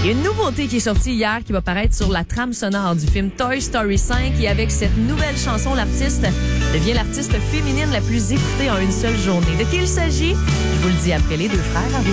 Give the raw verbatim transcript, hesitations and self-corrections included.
Il y a une nouveauté qui est sortie hier qui va paraître sur la trame sonore du film Toy Story cinq et avec cette nouvelle chanson, l'artiste devient l'artiste féminine la plus écoutée en une seule journée. De qui il s'agit? Je vous le dis après les deux frères à vous.